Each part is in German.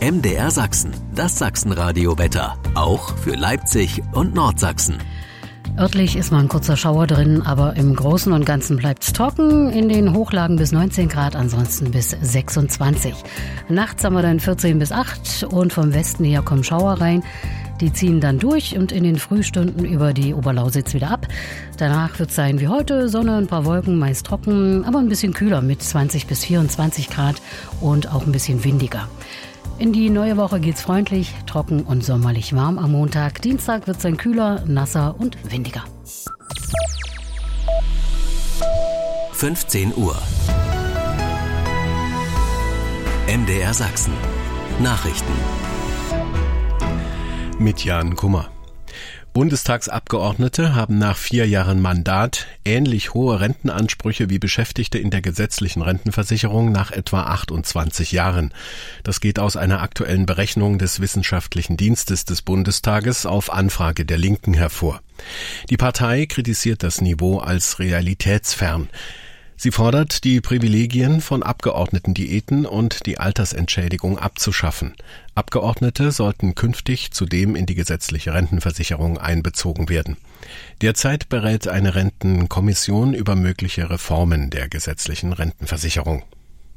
MDR Sachsen, das Sachsenradio-Wetter. Auch für Leipzig und Nordsachsen. Örtlich ist mal ein kurzer Schauer drin, aber im Großen und Ganzen bleibt's trocken. In den Hochlagen bis 19 Grad, ansonsten bis 26. Nachts haben wir dann 14 bis 8 und vom Westen her kommen Schauer rein. Die ziehen dann durch und in den Frühstunden über die Oberlausitz wieder ab. Danach wird es sein wie heute, Sonne, ein paar Wolken, meist trocken, aber ein bisschen kühler mit 20 bis 24 Grad und auch ein bisschen windiger. In die neue Woche geht's freundlich, trocken und sommerlich warm am Montag. Dienstag wird's dann kühler, nasser und windiger. 15 Uhr. MDR Sachsen. Nachrichten. Mit Jan Kummer. Bundestagsabgeordnete haben nach 4 Jahren Mandat ähnlich hohe Rentenansprüche wie Beschäftigte in der gesetzlichen Rentenversicherung nach etwa 28 Jahren. Das geht aus einer aktuellen Berechnung des Wissenschaftlichen Dienstes des Bundestages auf Anfrage der Linken hervor. Die Partei kritisiert das Niveau als realitätsfern. Sie fordert, die Privilegien von Abgeordnetendiäten und die Altersentschädigung abzuschaffen. Abgeordnete sollten künftig zudem in die gesetzliche Rentenversicherung einbezogen werden. Derzeit berät eine Rentenkommission über mögliche Reformen der gesetzlichen Rentenversicherung.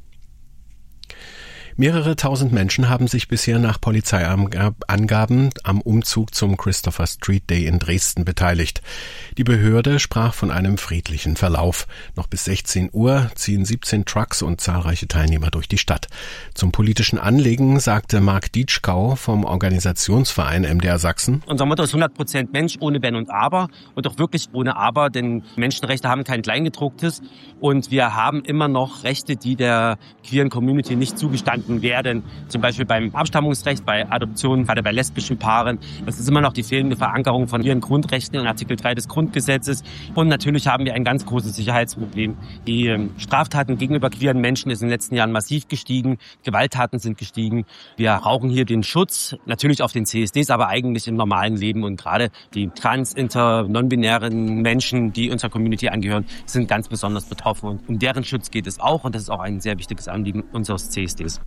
Mehrere tausend Menschen haben sich bisher nach Polizeiangaben am Umzug zum Christopher Street Day in Dresden beteiligt. Die Behörde sprach von einem friedlichen Verlauf. Noch bis 16 Uhr ziehen 17 Trucks und zahlreiche Teilnehmer durch die Stadt. Zum politischen Anliegen sagte Marc Dietschkau vom Organisationsverein MDR Sachsen: Unser Motto ist 100% Mensch ohne Wenn und Aber und auch wirklich ohne Aber, denn Menschenrechte haben kein Kleingedrucktes und wir haben immer noch Rechte, die der queeren Community nicht zugestanden werden, zum Beispiel beim Abstammungsrecht, bei Adoptionen, gerade bei lesbischen Paaren. Das ist immer noch die fehlende Verankerung von ihren Grundrechten in Artikel 3 des Grundgesetzes. Und natürlich haben wir ein ganz großes Sicherheitsproblem. Die Straftaten gegenüber queeren Menschen ist in den letzten Jahren massiv gestiegen. Gewalttaten sind gestiegen. Wir brauchen hier den Schutz, natürlich auf den CSDs, aber eigentlich im normalen Leben. Und gerade die trans-, inter-, non-binären Menschen, die unserer Community angehören, sind ganz besonders betroffen. Und um deren Schutz geht es auch. Und das ist auch ein sehr wichtiges Anliegen unseres CSDs.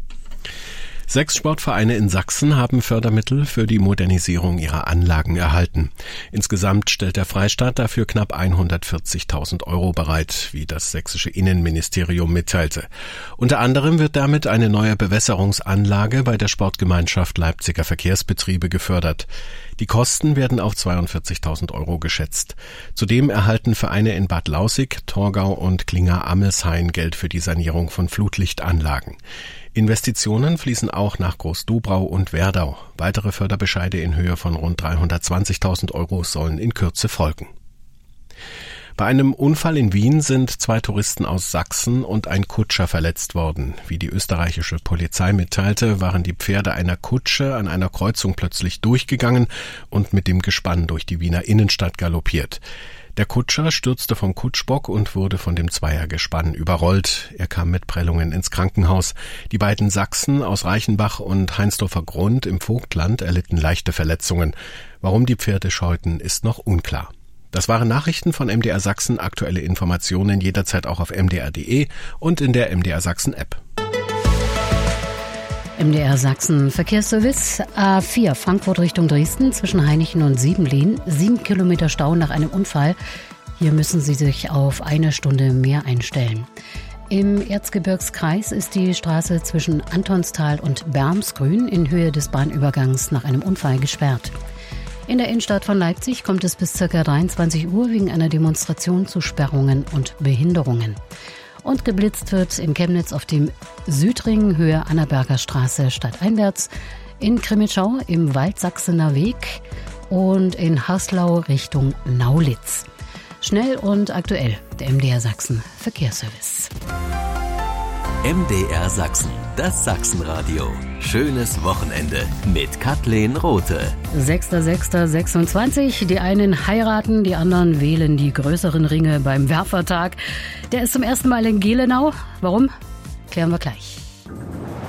6 Sportvereine in Sachsen haben Fördermittel für die Modernisierung ihrer Anlagen erhalten. Insgesamt stellt der Freistaat dafür knapp 140.000 € bereit, wie das sächsische Innenministerium mitteilte. Unter anderem wird damit eine neue Bewässerungsanlage bei der Sportgemeinschaft Leipziger Verkehrsbetriebe gefördert. Die Kosten werden auf 42.000 € geschätzt. Zudem erhalten Vereine in Bad Lausick, Torgau und Klinger-Amelshain Geld für die Sanierung von Flutlichtanlagen. Investitionen fließen auch nach Großdubrau und Werdau. Weitere Förderbescheide in Höhe von rund 320.000 € sollen in Kürze folgen. Bei einem Unfall in Wien sind 2 Touristen aus Sachsen und ein Kutscher verletzt worden. Wie die österreichische Polizei mitteilte, waren die Pferde einer Kutsche an einer Kreuzung plötzlich durchgegangen und mit dem Gespann durch die Wiener Innenstadt galoppiert. Der Kutscher stürzte vom Kutschbock und wurde von dem Zweiergespann überrollt. Er kam mit Prellungen ins Krankenhaus. Die beiden Sachsen aus Reichenbach und Heinsdorfer Grund im Vogtland erlitten leichte Verletzungen. Warum die Pferde scheuten, ist noch unklar. Das waren Nachrichten von MDR Sachsen. Aktuelle Informationen jederzeit auch auf mdr.de und in der MDR Sachsen App. MDR Sachsen Verkehrsservice. A4 Frankfurt Richtung Dresden zwischen Hainichen und Siebenlehn. 7 Kilometer Stau nach einem Unfall. Hier müssen Sie sich auf 1 Stunde mehr einstellen. Im Erzgebirgskreis ist die Straße zwischen Antonstal und Bermsgrün in Höhe des Bahnübergangs nach einem Unfall gesperrt. In der Innenstadt von Leipzig kommt es bis ca. 23 Uhr wegen einer Demonstration zu Sperrungen und Behinderungen. Und geblitzt wird in Chemnitz auf dem Südring Höhe Annaberger Straße stadteinwärts, in Krimitschau im Waldsachsener Weg und in Haslau Richtung Naulitz. Schnell und aktuell, der MDR Sachsen Verkehrsservice. MDR Sachsen, das Sachsenradio. Schönes Wochenende mit Kathleen Rothe. 6.6.26. Die einen heiraten, die anderen wählen die größeren Ringe beim Werfertag. Der ist zum ersten Mal in Gelenau. Warum? Klären wir gleich.